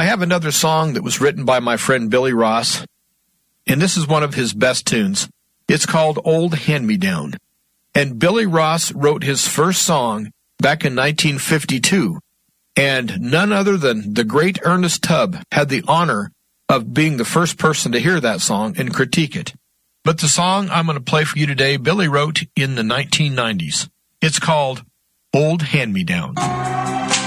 have another song that was written by my friend Billy Ross, and this is one of his best tunes. It's called Old Hand-Me-Down. And Billy Ross wrote his first song back in 1952, and none other than the great Ernest Tubb had the honor of being the first person to hear that song and critique it. But the song I'm going to play for you today, Billy wrote in the 1990s. It's called Old Hand-Me-Down.